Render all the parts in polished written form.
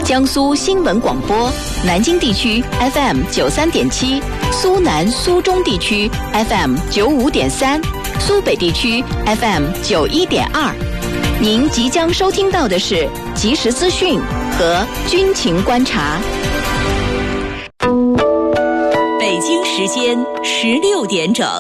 江苏新闻广播，南京地区 FM 93.7，苏南苏中地区 FM 95.3，苏北地区 FM 91.2。您即将收听到的是即时资讯和军情观察。北京时间16点整。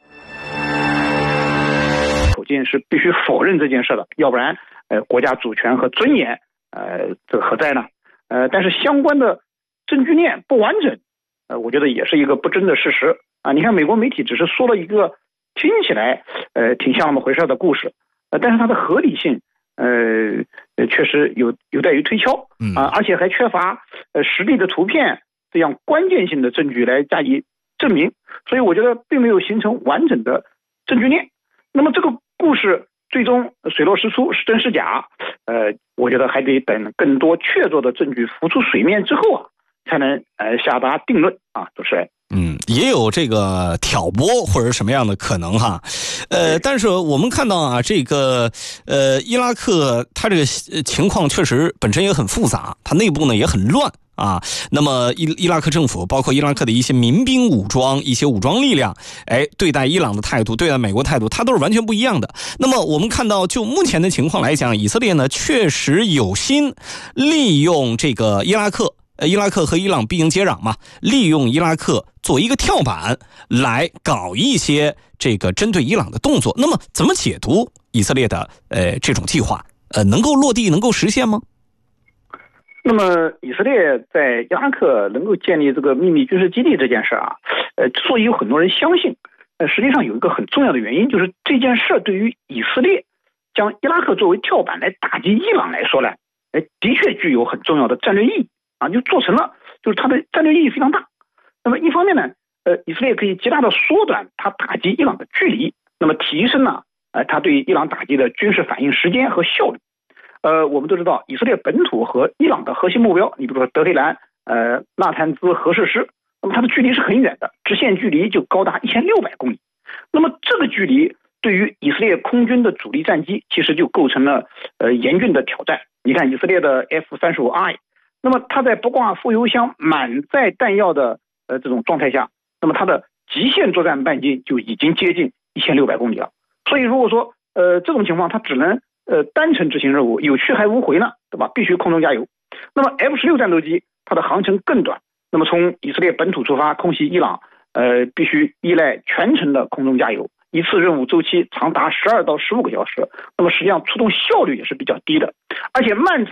普京是必须否认这件事的，要不然国家主权和尊严这个何在呢？但是相关的证据链不完整，我觉得也是一个不争的事实啊。你看美国媒体只是说了一个听起来挺像那么回事的故事，但是它的合理性确实有待于推敲啊，而且还缺乏实地的图片这样关键性的证据来加以证明，所以我觉得并没有形成完整的证据链。那么这个故事最终水落石出是真是假，我觉得还得等更多确凿的证据浮出水面之后啊，才能下达定论啊，主持人。 也有这个挑拨或者什么样的可能哈，但是我们看到啊，这个伊拉克它这个情况确实本身也很复杂，它内部呢也很乱啊。那么伊拉克政府包括伊拉克的一些民兵武装、一些武装力量，对待伊朗的态度、对待美国态度，它都是完全不一样的。那么我们看到，就目前的情况来讲，以色列呢确实有心利用这个伊拉克和伊朗毕竟接壤嘛，利用伊拉克作为一个跳板来搞一些这个针对伊朗的动作。那么怎么解读以色列的这种计划？能够落地，能够实现吗？ 那么以色列在伊拉克能够建立这个秘密军事基地这件事啊，之所以有很多人相信，实际上有一个很重要的原因，就是这件事对于以色列将伊拉克作为跳板来打击伊朗来说呢，的确具有很重要的战略意义啊，就做成了，就是它的战略意义非常大。那么一方面呢，以色列可以极大的缩短它打击伊朗的距离，那么提升了它对伊朗打击的军事反应时间和效率。我们都知道以色列本土和伊朗的核心目标，你比如说德黑兰、纳坦兹核设施，那么它的距离是很远的，直线距离就高达1600公里。那么这个距离对于以色列空军的主力战机其实就构成了严峻的挑战。你看以色列的 F-35I， 那么它在不挂副油箱满载弹药的这种状态下，那么它的极限作战半径就已经接近1600公里了。所以如果说这种情况它只能单程执行任务，有去还无回呢，对吧？必须空中加油。那么 F-16战斗机它的航程更短，那么从以色列本土出发空袭伊朗，必须依赖全程的空中加油，一次任务周期长达12到15个小时，那么实际上出动效率也是比较低的，而且漫长